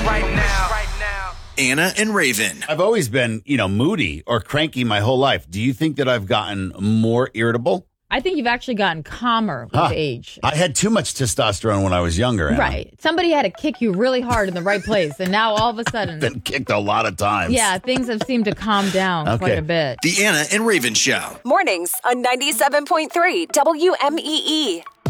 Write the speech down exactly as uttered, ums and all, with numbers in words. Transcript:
right now. Anna and Raven. I've always been, you know, moody or cranky my whole life. Do you think that I've gotten more irritable? I think you've actually gotten calmer with Huh. age. I had too much testosterone when I was younger. Anna. Right. Somebody had to kick you really hard in the right place. And now all of a sudden, Been kicked a lot of times. yeah, things have seemed to calm down Okay. quite a bit. The Anna and Raven Show. Mornings on ninety-seven point three W M E E.